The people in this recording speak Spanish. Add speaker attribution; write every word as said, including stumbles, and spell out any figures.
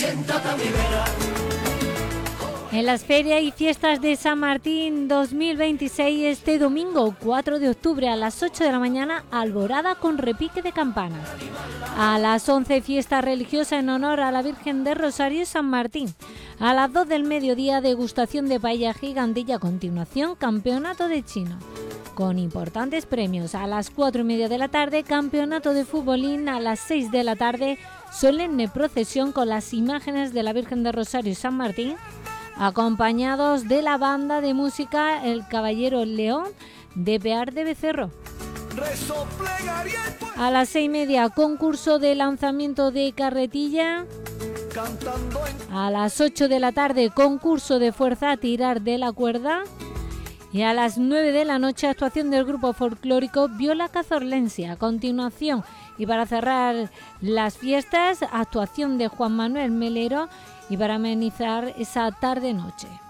Speaker 1: siéntate a mi vera.
Speaker 2: En las ferias y fiestas de San Martín dos mil veintiséis, este domingo cuatro de octubre a las ocho de la mañana, alborada con repique de campanas. A las once, fiesta religiosa en honor a la Virgen de Rosario San Martín. A las dos del mediodía, degustación de paella gigantilla. A continuación, campeonato de chino, con importantes premios. A las cuatro y media de la tarde, campeonato de futbolín. A las seis de la tarde, solemne procesión con las imágenes de la Virgen de Rosario San Martín, acompañados de la banda de música El Caballero León de Pear de Becerro. A las seis y media, concurso de lanzamiento de carretilla. A las ocho de la tarde, concurso de fuerza a tirar de la cuerda. Y a las nueve de la noche, actuación del grupo folclórico Viola Cazorlense. A continuación, y para cerrar las fiestas, actuación de Juan Manuel Melero, y para amenizar esa tarde-noche.